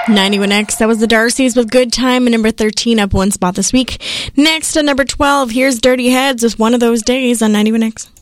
91X, that was the Darcys with Good Time, and number 13 up one spot this week. Next at number 12, here's Dirty Heads with One of Those Days on 91X.